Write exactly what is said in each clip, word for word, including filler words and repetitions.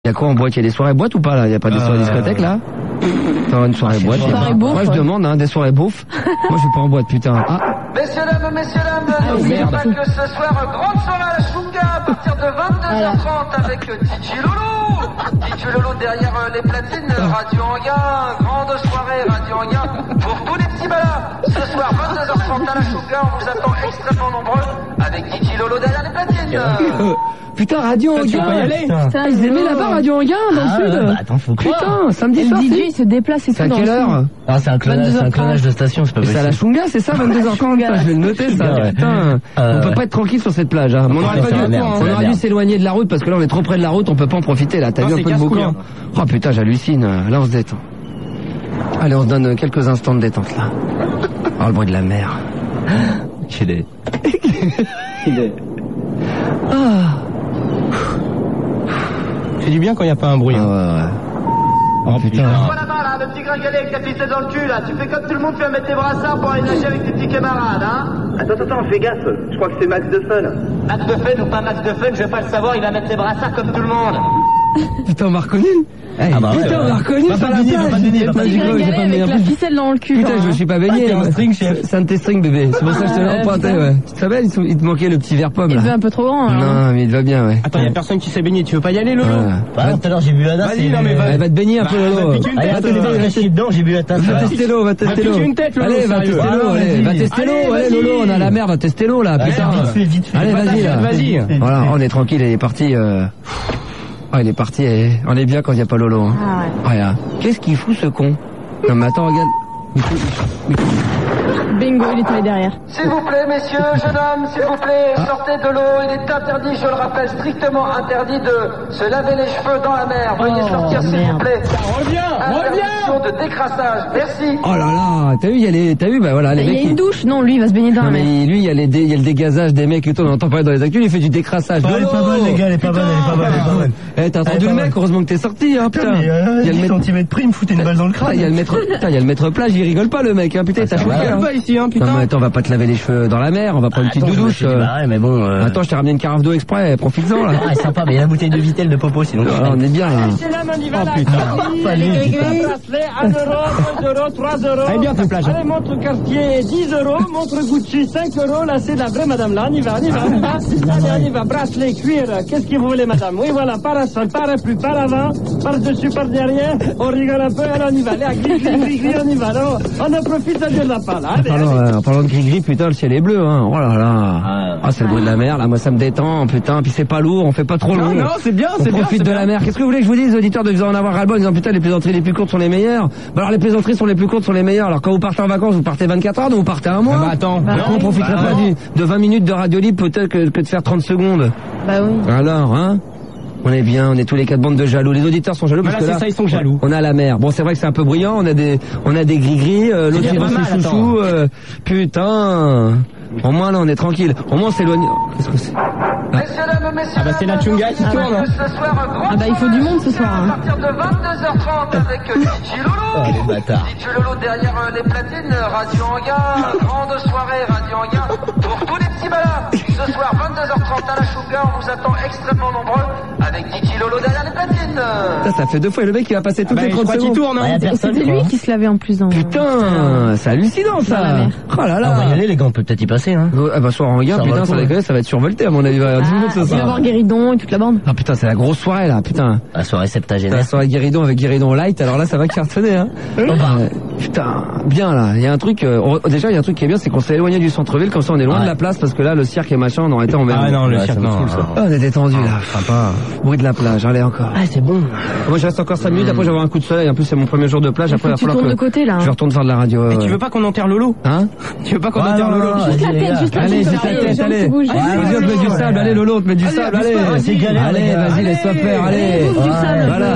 Il y a quoi en boîte? Il y a des soirées boîtes ou pas là? Il y a pas des soirées euh... discothèques là? T'as une soirée boîte? Soirée bouffe, moi je ouais. demande hein, des soirées bouffe. Moi je suis pas en boîte putain. Ah. Messieurs dames, messieurs dames, ah, n'oubliez pas que ce soir grande soirée à la Chunga à partir de vingt-deux heures trente avec D J Lolo. D J Lolo derrière les platines, Radio Anguin, grande soirée Radio Anguin pour tous les petits balades. Ce soir vingt-deux heures trente à la Chunga, on vous attend extrêmement nombreux avec D J Lolo derrière les platines. Euh, putain, Radio Anguin, tu vas y aller. Putain, ils aimaient là-bas Radio Anguin dans ah, le sud. Bah, attends, faut croire. Putain, samedi soir. Le D J il se déplace et tout. C'est à quelle heure? Ah, c'est un clonage, c'est un clonage de station, c'est pas possible. C'est à la Chunga, c'est ça, vingt-deux heures trente. Je vais le noter ça. Ouais. Putain, euh... on peut pas être tranquille sur cette plage. Hein. On aurait pas dû, on aurait dû s'éloigner de la route parce que là on est trop près de la route, on peut pas en profiter là. T'as vu un peu de boucan? Oh putain, j'hallucine. Là on se détend. Allez, on se donne quelques instants de détente là. Oh le bruit de la mer. Qu'il est. Il est. Ah. C'est du bien quand il n'y a pas un bruit. Ah ouais, ouais. Oh putain. Voilà là, là, le petit gringalet avec ta ficelle dans le cul là. Tu fais comme tout le monde, tu vas mettre tes brassards pour aller nager avec tes petits camarades, hein. Attends, attends, fais gaffe. Je crois que c'est Max de Fun. Max de Fun ou pas Max de Fun, je vais pas le savoir, il va mettre ses brassards comme tout le monde. Putain, on m'a reconnu. Hey, ah bah ouais, putain, ouais. on m'a reconnu sur la plage. Avec la ficelle dans le cul. Putain, je me suis pas baigné. C'est un de tes strings, bébé. C'est pour ça que je te l'ai emprunté, ouais. Tu te rappelles, il te manquait le petit verre pomme, là. Il devait un peu trop grand, non, mais il va bien, ouais. Attends, il y a personne qui s'est baigné. Tu veux pas y aller, Lolo? Bah, tout à l'heure, j'ai bu la tasse. Vas-y, non, mais va te baigner un peu, Lolo. Allez, va tester dedans, j'ai bu la tasse. Va tester l'eau, va tester l'eau. Allez, va tester l'eau, allez. Va tester l'eau, allez, Lolo, on a la mer, va tester l'eau, là, putain. Vite fait, vite fait. Allez, vas-y, là. Vas-y. Voilà, on est tranquille, il est parti, euh... Oh, il est parti, et... on est bien quand il n'y a pas Lolo. Hein. Ah ouais. Regarde. Qu'est-ce qu'il fout ce con? Non mais attends, regarde. Bingo, il est tombé derrière. S'il vous plaît, messieurs, jeune homme, s'il vous plaît, ah. sortez de l'eau. Il est interdit, je le rappelle, strictement interdit de se laver les cheveux dans la mer. Veuillez oh, sortir, s'il vous plaît. Reviens, reviens. De décrassage, merci. Oh là là, t'as vu, il y a les, t'as vu, bah voilà, les il mecs. Il y a une qui... douche, non, lui, il va se baigner dans non, la mer. Mais lui, il y a les, dé... il y a le dégazage des mecs et tout, on entend parler dans les actus, il fait du décrassage. Oh, elle est pas bonne, les gars, elle est pas bonne, elle est pas bonne, elle est pas bonne. Eh, t'as entendu le mec, heureusement que t'es sorti, hein, putain. Il y a le centimètre prix, il me foutait une balle dans le crâne. Il y a le maître, putain, il y a le maître plage, il rigole pas, le mec, hein, putain, t'as choqué, hein. Pas ici, hein, putain. Non, mais attends, on va pas te laver les cheveux dans la mer, on va prendre une petite douche. Ouais, mais bon. Attends, je t'ai ramené une carafe d'eau exprès, profites-en, là. Ah, sympa, mais il y a la bouteille de Vitel de Popo, sinon. On est bien, là. Oh putain. un euro, deux euros, trois euros. Allez bien ta plage. Allez, montre Cartier dix euros, montre Gucci cinq euros. Là, c'est de la vraie madame là. On y va, on y va, on y va. Allez, on y va. Bracelet, cuir. Qu'est-ce que vous voulez, madame? Oui, voilà. Parasol, parapluie, par avant, par dessus, par derrière. On rigole un peu. Allez, on y va. Allez, gris, gris, gris, gris, on y va. Alors, on en profite à dire la part là. Allez, alors, euh, en parlant de gris, gris, putain, le ciel est bleu, hein. Oh là là. Ah, ah c'est le bruit de la mer, là. Moi, ça me détend, putain. Puis c'est pas lourd, on fait pas trop long. Non, non, c'est bien, c'est bien. On profite de la mer. Qu'est-ce que vous voulez que je vous dise, les auditeurs, de vous en avoir ras-le-bol en disant, putain, les plaisanteries les plus courtes sont les meilleures? Bah alors, les plaisanteries sont les plus courtes sont les meilleures. Alors, quand vous partez en vacances, vous partez vingt-quatre heures, donc vous partez un mois. Ah bah attends. Bah, on profiterait bah, pas du, de vingt minutes de radio libre peut-être que, que de faire trente secondes. Bah oui. Alors, hein? On est bien, on est tous les quatre bandes de jaloux. Les auditeurs sont jaloux parce là, que là, ça, ils sont jaloux. On a la mer. Bon, c'est vrai que c'est un peu bruyant. On a des, on a des gris-gris. Euh, l'autre il va ses chouchous. Euh, putain. Au moins là, on est tranquille. Au moins, on s'éloigne. Qu'est-ce que c'est? Ah. Messieurs, dames, messieurs, ah bah c'est la Chunga qui ah tourne. Bah. Ah bah il faut du monde ce soir. Hein. À partir de vingt-deux heures trente avec D J Lolo. Oh les bâtards. D J Lolo derrière euh, les platines. Radio Anguin. Grande soirée Radio Anguin pour tous les petits balades. Ce soir vingt-deux heures trente à la Chunga. On vous attend extrêmement nombreux avec D J Lolo derrière les platines. Ça, ça fait deux fois le mec qui va passer toutes bah, les trente secondes. Tourne, hein. Bah, c'était lui qui se lavait en plus. En... Putain, c'est hallucinant ça. Oh là là. On va y aller les gars, on peut peut-être y passer hein. Ah bah soir en Anguin, putain, ça va déconner, ça va être survolté à mon avis. Ah, il va y avoir Guéridon et toute la bande. Ah putain, c'est la grosse soirée là, putain. La soirée septagénaire. La soirée Guéridon avec Guéridon Light, alors là ça va cartonner hein. euh, putain, bien là, il y a un truc, euh, on, déjà il y a un truc qui est bien, c'est qu'on s'est éloigné du centre-ville, comme ça on est loin ouais. de la place, parce que là le cirque et machin, on aurait été en mer. Ah non, le ouais, cirque, non. Ça. Ah, on est détendu là, sympa. Bruit de la plage, allez encore. Ah c'est bon. Moi je reste encore cinq minutes, après je vais avoir un coup de soleil, en plus c'est mon premier jour de plage, après il va falloir que de côté, là, hein. je retourne faire de la radio. Mais tu veux pas qu'on enterre Lolo? Hein? Tu veux pas qu'on enterre Lolo? Juste la tête, juste la tête. Allez, juste la tête, allez. Vas-y, on te met du sable, allez Lolo, on te met du sable, allez. Allez, vas-y, laisse-toi faire, allez. Voilà.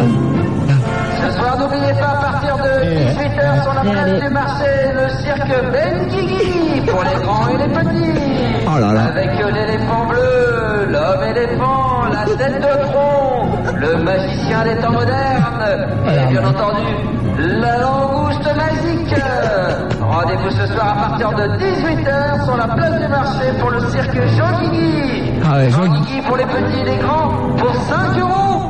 Ce soir, n'oubliez pas, à partir de dix-huit heures sur la place du marché, le cirque Ben Guigui pour les grands et les petits. Oh là là. Avec l'éléphant bleu, l'homme éléphant, la tête de tronc, le magicien des temps modernes et bien entendu, la langouste magique. Rendez-vous ce soir à partir de dix-huit heures sur la place du marché pour le cirque Jean Guigui. Ah ouais, Jean Guigui pour les petits et les grands pour cinq euros.